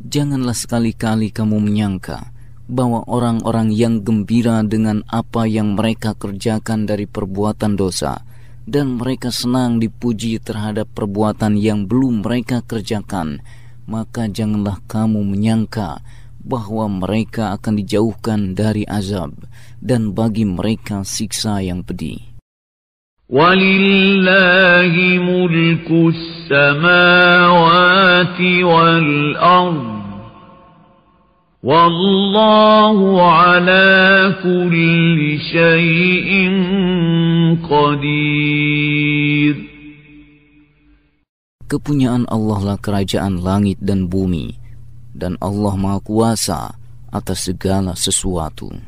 Janganlah sekali-kali kamu menyangka bahwa orang-orang yang gembira dengan apa yang mereka kerjakan dari perbuatan dosa, dan mereka senang dipuji terhadap perbuatan yang belum mereka kerjakan, maka janganlah kamu menyangka bahwa mereka akan dijauhkan dari azab, dan bagi mereka siksa yang pedih. وَلِلَّهِ مُلْكُ السَّمَاوَاتِ وَالْأَرْضِ وَاللَّهُ عَلَى كُلِّ شَيْءٍ قَدِيرٌ. Kepunyaan Allah lah kerajaan langit dan bumi, dan Allah Maha Kuasa atas segala sesuatu.